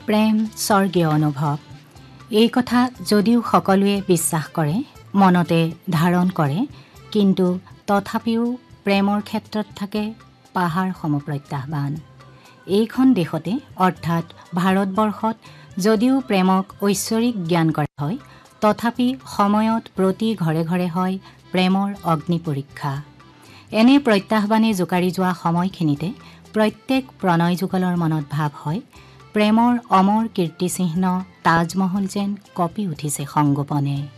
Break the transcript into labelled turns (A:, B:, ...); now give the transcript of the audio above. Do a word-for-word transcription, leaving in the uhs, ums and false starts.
A: প্ৰেম স্বৰ্গীয় অনুভৱ। এই কথা যদিও সকলোৱে বিশ্বাস কৰে, মনতে ধাৰণ কৰে, কিন্তু তথাপিও প্ৰেমৰ ক্ষেত্ৰত থাকে পাহাৰ সম প্ৰত্যাহ্বান। এইখন দেশতে অৰ্থাৎ ভাৰতবৰ্ষত যদিও প্ৰেমক ঐশ্বৰিক জ্ঞান কৰা হয়, তথাপি সময়ত প্ৰতি ঘৰে ঘৰে হয় প্ৰেমৰ অগ্নি পৰীক্ষা। এনে প্ৰত্যাহ্বানে জোকাৰি যোৱা সময়খিনিতে প্ৰত্যেক প্ৰণয় যুগলৰ মনত ভাৱ হয়, প্ৰেমৰ অমৰ কীৰ্তিচিহ্ন তাজমহল যেন কঁপি উঠিছে সংগোপনে।